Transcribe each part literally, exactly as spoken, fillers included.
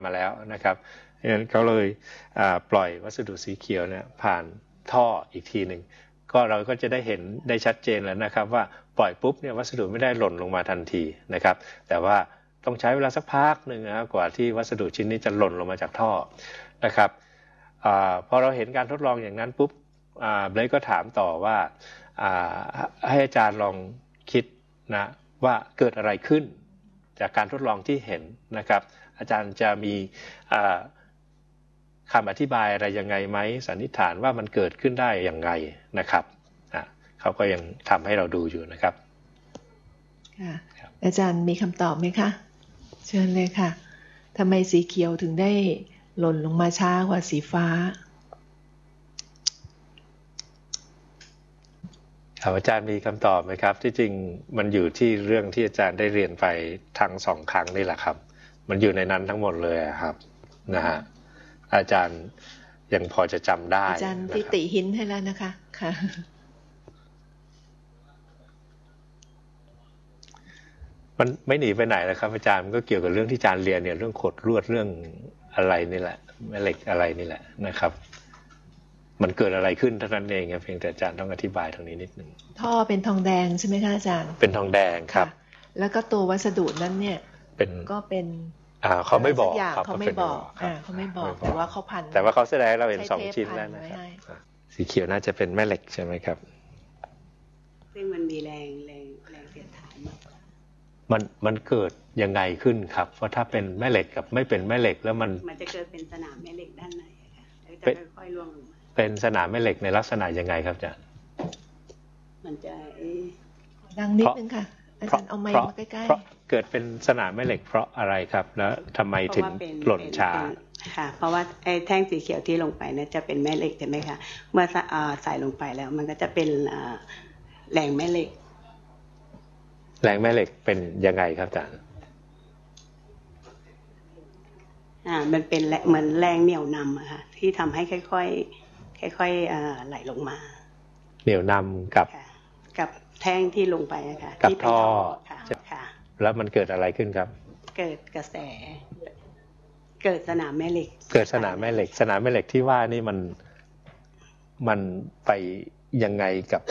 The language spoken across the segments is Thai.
มาแล้วนะครับดังนั้นเขาเลยปล่อยวัสดุสีเขียวเนี่ยผ่านท่ออีกทีหนึ่งก็เราก็จะได้เห็นได้ชัดเจนแล้วนะครับว่าปล่อยปุ๊บเนี่ยวัสดุไม่ได้หล่นลงมาทันทีนะครับแต่ว่าต้องใช้เวลาสักพักหนึ่งนะครับกว่าที่วัสดุชิ้นนี้จะหล่นลงมาจากท่อนะครับอ่าพอเราเห็นการทดลองอย่างนั้นปุ๊บอ่าเบลก็ถามต่อว่าอ่าให้อาจารย์ลองคิดนะว่าเกิดอะไรขึ้นจากการทดลองที่เห็นนะครับอาจารย์จะมีคำอธิบายอะไรยังไงไหมสันนิษฐานว่ามันเกิดขึ้นได้อย่างไรนะครับเขาก็ยังทำให้เราดูอยู่นะครับค่ะอาจารย์มีคำตอบไหมคะเชิญเลยค่ะทำไมสีเขียวถึงได้หล่นลงมาช้ากว่าสีฟ้าครับอาจารย์มีคำตอบไหมครับที่จริงมันอยู่ที่เรื่องที่อาจารย์ได้เรียนไปทั้งสองครั้งนี่แหละครับมันอยู่ในนั้นทั้งหมดเลยครับนะฮะอาจารย์ยังพอจะจำได้อาจารย์ทิติหินให้แล้วนะคะค่ะมันไม่หนีไปไหนแล้วครับอาจารย์มันก็เกี่ยวกับเรื่องที่อาจารย์เรียนเนี่ยเรื่องขดลวดเรื่องอะไรนี่แหละแม่เหล็กอะไรนี่แหละนะครับมันเกิดอะไรขึ้นเท่านั้นเองเพียงแต่อาจารย์ต้องอธิบายตรงนี้นิดนึงท่อเป็นทองแดงใช่ไหมคะอาจารย์เป็นทองแดงครับแล้วก็ตัววัสดุนั้นเนี่ยเป็นก็เป็นอ่าเขาไม่บอกเขาไม่บอกอ่าเขาไม่บอกแต่ว่าเขาพันแต่ว่าเขาแสดงเราเห็นสองชิ้นแล้วนะครับสีเขียวน่าจะเป็นแม่เหล็กใช่ไหมครับซึ่งมันมีแรงแรงแรงเสียดทานมันมันเกิดยังไงขึ้นครับเพราะถ้าเป็นแม่เหล็กกับไม่เป็นแม่เหล็กแล้วมันมันจะเกิดเป็นสนามแม่เหล็กด้านในค่ะแล้วจะค่อยๆร่วงลงมาเป็นสนามแม่เหล็กในลักษณะยังไงครับอาจารย์มันจะดังนิดนึงค่ะอาจารย์เอาไมค์มาใกล้ๆเพราะเกิดเป็นสนามแม่เหล็กเพราะอะไรครับแล้วทำไมถึงหล่นช้าค่ะเพราะว่าไอ้แท่งสีเขียวที่ลงไปเนี่ยจะเป็นแม่เหล็กใช่ไหมคะเมื่อใส่ลงไปแล้วมันก็จะเป็นแรงแม่เหล็กแรงแม่เหล็กเป็นยังไงครับอาจารย์อ่ามันเป็นเหมือนแรงเหนี่ยวนำอะค่ะที่ทำให้ค่อยๆค่อยๆไหลลงมาเหนี่ยวนำกับกับแท่งที่ลงไปอะค่ะกับท่อค่ะแล้วมันเกิดอะไรขึ้นครับเกิดกระแสเกิดสนามแม่เหล็กเกิดสนามแม่เหล็กสนามแม่เหล็กที่ว่านี่มันมันไปยังไงกับ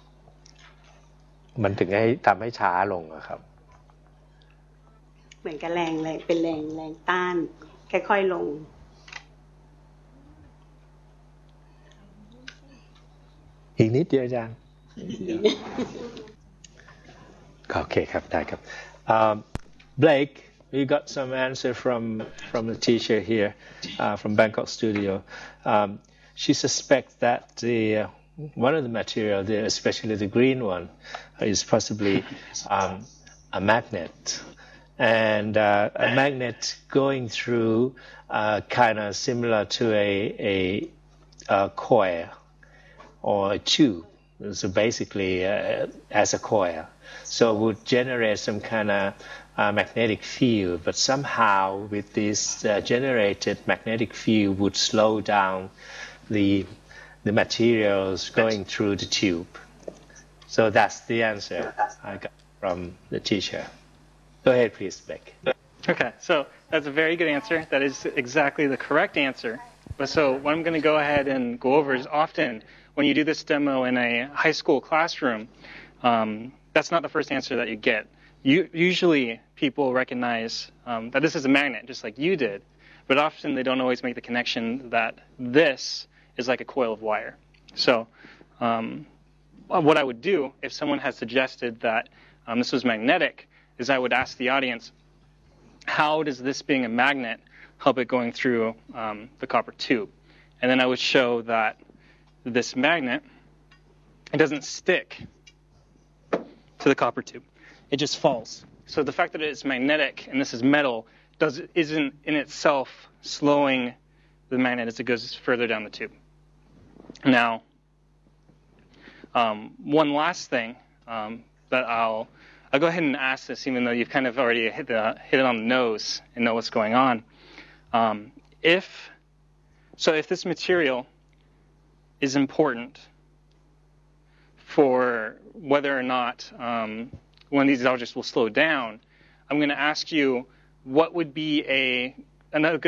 มันถึงให้ทำให้ช้าลงอะครับเหมือนกับแรงแรงเป็นแรงแรงต้านค่อยๆลงอีกนิดเดียวอาจารย์โอเคครับได้ครับ Blake we got some answer from from the teacher here uh, from Bangkok Studio um, she suspects that the uh, one of the material there, especially the green one, is possibly um, a magnet. And uh, a magnet going through uh, kind of similar to a, a, a coil or a tube. So basically uh, as a coil. So it would generate some kind of uh, magnetic field, but somehow with this uh, generated magnetic field would slow down the the materials going through the tube. So that's the answer I got from the teacher. Go ahead, please, Beck. Okay, so that's a very good answer. That is exactly the correct answer. But so what I'm going to go ahead and go over is often when you do this demo in a high school classroom, um, that's not the first answer that you get. You, usually people recognize um, that this is a magnet, just like you did, but often they don't always make the connection that this is like a coil of wire. So um, what I would do if someone had suggested that um, this was magnetic is I would ask the audience, how does this being a magnet help it going through um, the copper tube? And then I would show that this magnet, it doesn't stick to the copper tube. It just falls. So the fact that it's magnetic and this is metal does, isn't in itself slowing the magnet as it goes further down the tube. Now, um, one last thing um, that I'll, I'll go ahead and ask this, even though you've kind of already hit, the, hit it on the nose and know what's going on. Um, if, so if this material is important for whether or not um, one of these objects will slow down, I'm going to ask you what would be a another good